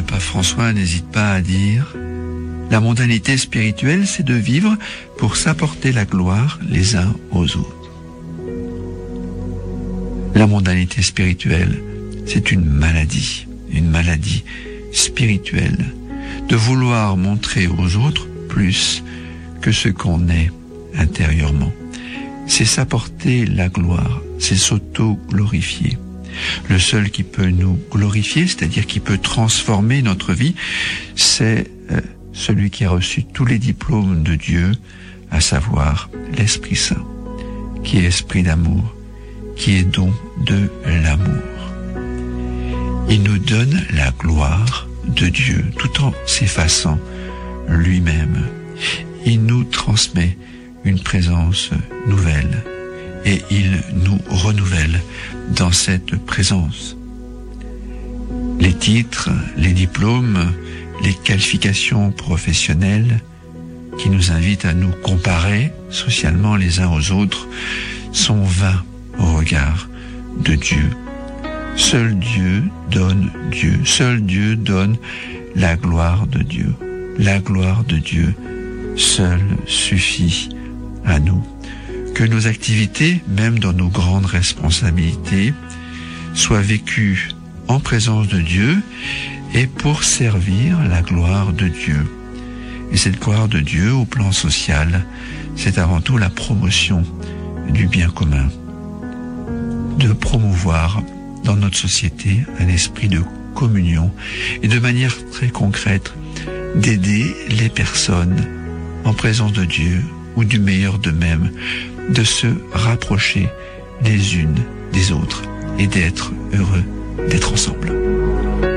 pape François n'hésite pas à dire: la mondanité spirituelle, c'est de vivre pour s'apporter la gloire les uns aux autres. La mondanité spirituelle, c'est une maladie spirituelle, de vouloir montrer aux autres plus que ce qu'on est intérieurement. C'est s'apporter la gloire, c'est s'auto-glorifier. Le seul qui peut nous glorifier, c'est-à-dire qui peut transformer notre vie, c'est celui qui a reçu tous les diplômes de Dieu, à savoir l'Esprit Saint, qui est esprit d'amour, qui est don de l'amour. Il nous donne la gloire de Dieu, tout en s'effaçant lui-même. Il nous transmet une présence nouvelle et il nous renouvelle dans cette présence. Les titres, les diplômes, les qualifications professionnelles qui nous invitent à nous comparer socialement les uns aux autres sont vains au regard de Dieu. Seul Dieu donne Dieu. Seul Dieu donne la gloire de Dieu. La gloire de Dieu seule suffit à nous. Que nos activités, même dans nos grandes responsabilités, soient vécues en présence de Dieu et pour servir la gloire de Dieu. Et cette gloire de Dieu au plan social, c'est avant tout la promotion du bien commun. De promouvoir dans notre société un esprit de communion et de manière très concrète d'aider les personnes en présence de Dieu ou du meilleur d'eux-mêmes, de se rapprocher les unes des autres et d'être heureux d'être ensemble.